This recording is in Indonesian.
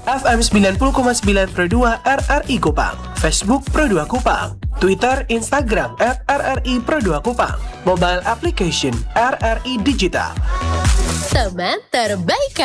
FM 90,9 Pro 2 RRI Kupang, Facebook Pro 2 Kupang, Twitter, Instagram @RRI Pro 2 Kupang, mobile application RRI Digital. Teman terbaik